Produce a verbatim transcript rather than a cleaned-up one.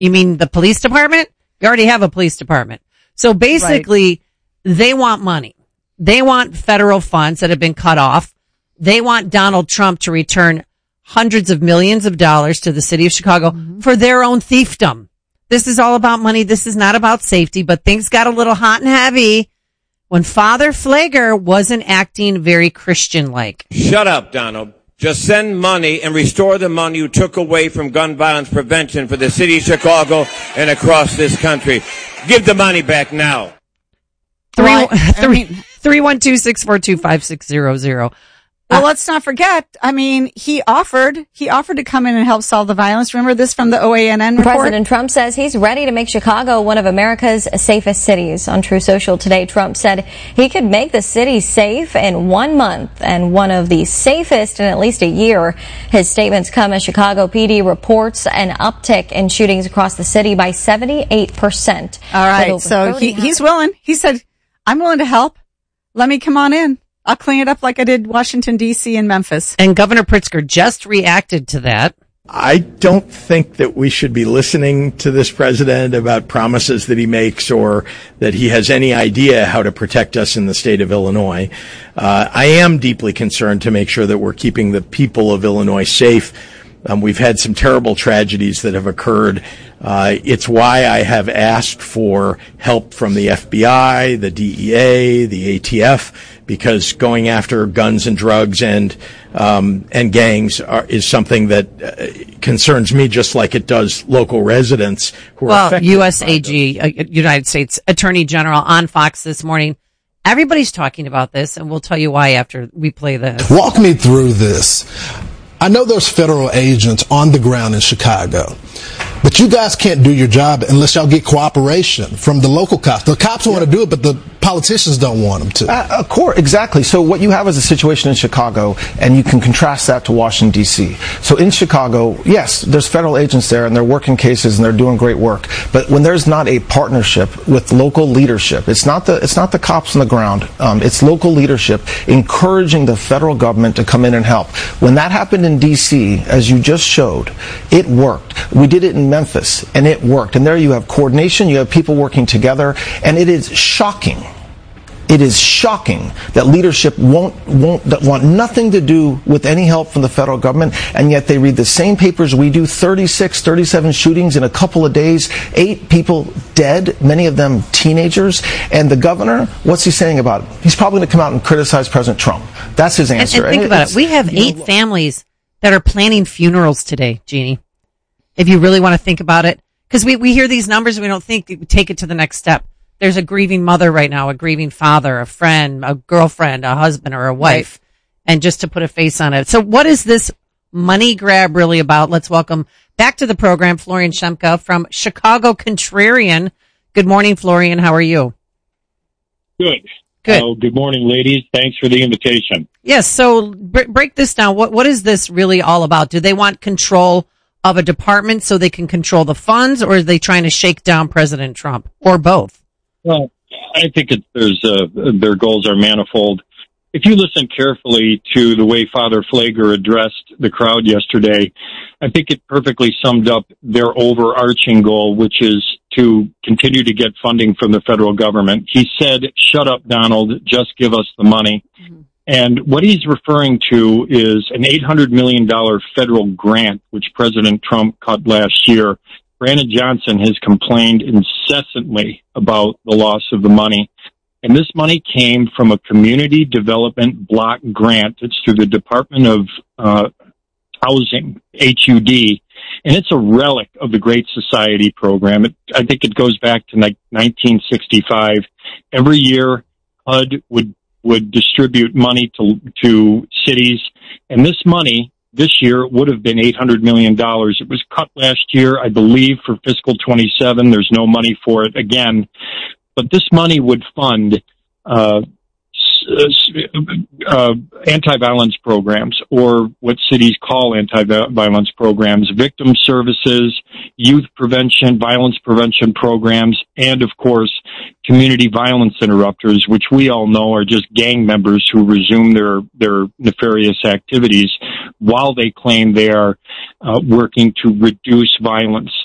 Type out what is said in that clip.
You mean the police department? You already have a police department. So basically, right. They want money. They want federal funds that have been cut off. They want Donald Trump to return hundreds of millions of dollars to the city of Chicago mm-hmm. for their own fiefdom. This is all about money. This is not about safety, but things got a little hot and heavy when Father Pfleger wasn't acting very Christian-like. Shut up, Donald. Just send money and restore the money you took away from gun violence prevention for the city of Chicago and across this country. Give the money back now. Three, three, three, one, two, six, four, two, five, six, zero, zero. Well, let's not forget, I mean, he offered, he offered to come in and help solve the violence. Remember this from the O A N N report? President Trump says he's ready to make Chicago one of America's safest cities. On True Social today, Trump said he could make the city safe in one month and one of the safest in at least a year. His statements come as Chicago P D reports an uptick in shootings across the city by seventy-eight percent. All right, so he, he's willing. He said, I'm willing to help. Let me come on in. I'll clean it up like I did Washington, D C and Memphis. And Governor Pritzker just reacted to that. I don't think that we should be listening to this president about promises that he makes or that he has any idea how to protect us in the state of Illinois. Uh, I am deeply concerned to make sure that we're keeping the people of Illinois safe. Um, we've had some terrible tragedies that have occurred. Uh, it's why I have asked for help from the F B I, the D E A, the A T F, because going after guns and drugs and um, and gangs are, is something that uh, concerns me, just like it does local residents who are well, affected. Well, U S A G, uh, United States Attorney General on Fox this morning. Everybody's talking about this, and we'll tell you why after we play this. Walk me through this. I know there's federal agents on the ground in Chicago, but you guys can't do your job unless y'all get cooperation from the local cops. The cops want to do it, but the politicians don't want them to. Uh, of course, exactly. So what you have is a situation in Chicago, and you can contrast that to Washington, D C. So in Chicago, yes, there's federal agents there, and they're working cases, and they're doing great work. But when there's not a partnership with local leadership, it's not the it's not the cops on the ground. Um, it's local leadership encouraging the federal government to come in and help. When that happened in D C, as you just showed, it worked. We did it in Memphis, and it worked. And there you have coordination, you have people working together, and it is shocking. It is shocking that leadership won't, won't, that want nothing to do with any help from the federal government, and yet they read the same papers we do. thirty-six, thirty-seven shootings in a couple of days, eight people dead, many of them teenagers. And the governor, what's he saying about it? He's probably going to come out and criticize President Trump. That's his answer. And, and think and about it. We have eight know, families that are planning funerals today, Jeannie. If you really want to think about it, because we, we hear these numbers and we don't think, take it to the next step. There's a grieving mother right now, a grieving father, a friend, a girlfriend, a husband, or a wife, right. And just to put a face on it. So what is this money grab really about? Let's welcome back to the program Florian Shemka from Chicago Contrarian. Good morning, Florian. How are you? Good. Good. Uh, good morning, ladies. Thanks for the invitation. Yes. So b- break this down. What What is this really all about? Do they want control of a department so they can control the funds, or are they trying to shake down President Trump, or both? Well, I think it, there's uh, their goals are manifold. If you listen carefully to the way Father Pfleger addressed the crowd yesterday, I think it perfectly summed up their overarching goal, which is to continue to get funding from the federal government. He said, "Shut up, Donald, just give us the money." Mm-hmm. And what he's referring to is an eight hundred million dollars federal grant, which President Trump cut last year. Brandon Johnson has complained incessantly about the loss of the money. And this money came from a community development block grant. It's through the Department of uh, Housing, H U D. And it's a relic of the Great Society program. It, I think it goes back to like nineteen sixty-five. Every year, H U D would, would distribute money to, to cities. And this money, this year would have been eight hundred million dollars. It was cut last year, I believe, for fiscal twenty-seven. There's no money for it again. But this money would fund uh, uh, anti-violence programs, or what cities call anti-violence programs, victim services, youth prevention, violence prevention programs, and, of course, community violence interrupters, which we all know are just gang members who resume their, their nefarious activities while they claim they are uh, working to reduce violence.